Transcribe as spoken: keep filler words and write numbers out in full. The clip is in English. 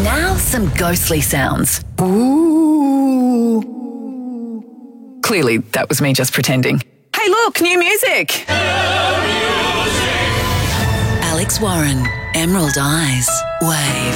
Now some ghostly sounds. Ooh. Clearly, that was me just pretending. Hey, look, new music. Alex Warren, Emerald Eyes, Wave.